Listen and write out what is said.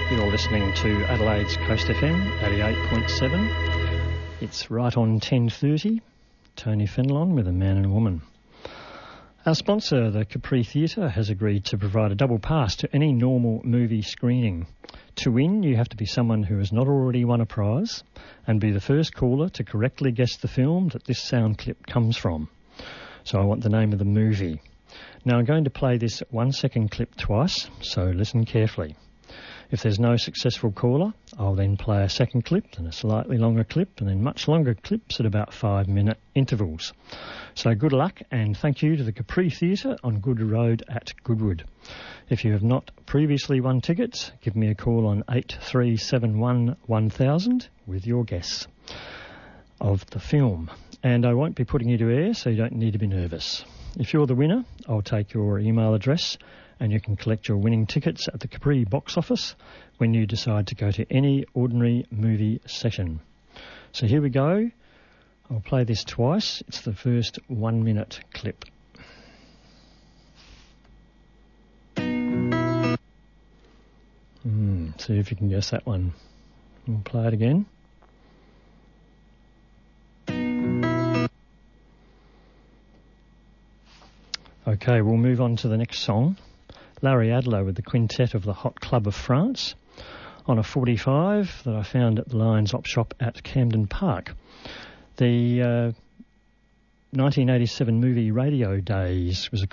You're listening to Adelaide's Coast FM 88.7. It's right on 10:30. Tony Fenelon with A Man and a Woman. Our sponsor, the Capri Theatre, has agreed to provide a double pass to any normal movie screening. To win, you have to be someone who has not already won a prize and be the first caller to correctly guess the film that this sound clip comes from. So I want the name of the movie. Now I'm going to play this 1-second clip twice, so listen carefully. If there's no successful caller, I'll then play a second clip, then a slightly longer clip, and then much longer clips at about 5-minute intervals. So good luck, and thank you to the Capri Theatre on Good Road at Goodwood. If you have not previously won tickets, give me a call on 8371 1000 with your guess of the film. And I won't be putting you to air, so you don't need to be nervous. If you're the winner, I'll take your email address and you can collect your winning tickets at the Capri box office when you decide to go to any ordinary movie session. So here we go. I'll play this twice. It's the first 1-minute clip. See if you can guess that one. We'll play it again. Okay, we'll move on to the next song. Larry Adler with the Quintet of the Hot Club of France on a 45 that I found at the Lions Op Shop at Camden Park. The 1987 movie Radio Days was a